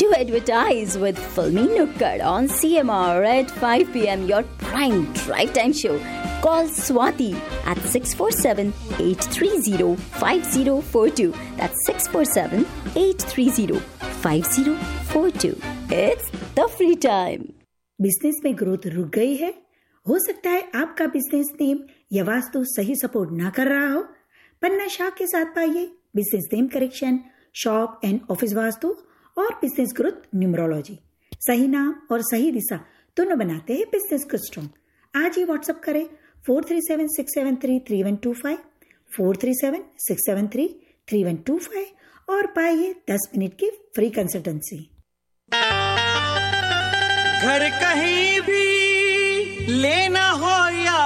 To advertise with Filmy Nukkad on CMR at 5 p.m. your prime drive time show. Call Swati at 647-830-5042. That's 647-830-5042. It's the free time. Business में growth रुक गई है? हो सकता है आपका बिजनेस नेम या वास्तु सही सपोर्ट ना कर रहा हो। पन्ना शाह के साथ पाइए business name correction, shop and office vastu और बिजनेस ग्रोथ न्यूमरोलॉजी। सही नाम और सही दिशा दोनों बनाते हैं बिजनेस को स्ट्रॉन्ग। आज ही व्हाट्सएप करें 4376733125, 4376733125 और पाइए 10 मिनट की फ्री कंसल्टेंसी। घर कहीं भी लेना हो